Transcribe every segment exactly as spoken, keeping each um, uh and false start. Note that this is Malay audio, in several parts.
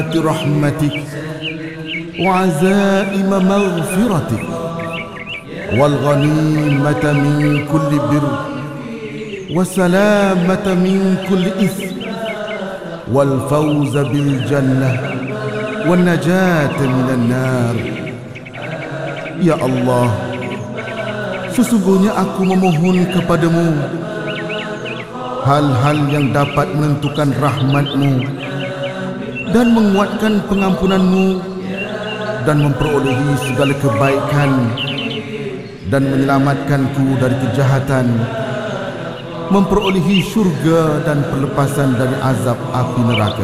رحمتك وعزائم مغفرتك والغنيمة من كل بر والسلامة من كل إثم والفوز بالجنة والنجاة من النار. Ya Allah, sesungguhnya aku memohon kepadamu hal-hal yang dapat menentukan rahmat-Mu dan menguatkan pengampunan-Mu dan memperolehi segala kebaikan dan menyelamatkanku dari kejahatan, memperolehi syurga dan perlepasan dari azab api neraka.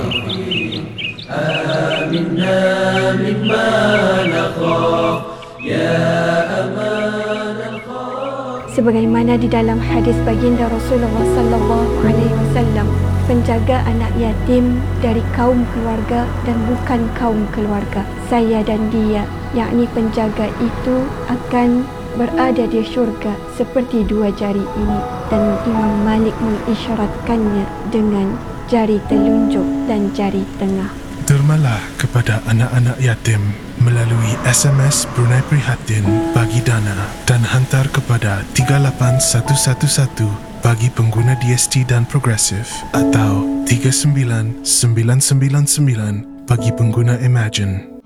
Aminna mimma nakhaf ya aman al-khawf. Sebagaimana di dalam hadis baginda Rasulullah sallallahu alaihi wasallam, penjaga anak yatim dari kaum keluarga dan bukan kaum keluarga. Saya dan dia, yakni penjaga itu, akan berada di syurga seperti dua jari ini, dan Imam Malik mengisyaratkannya dengan jari telunjuk dan jari tengah. Dermalah kepada anak-anak yatim melalui S M S Brunei Prihatin bagi dana dan hantar kepada tiga lapan satu satu satu bagi pengguna D S T dan Progresif, atau tiga sembilan sembilan sembilan sembilan bagi pengguna Imagine.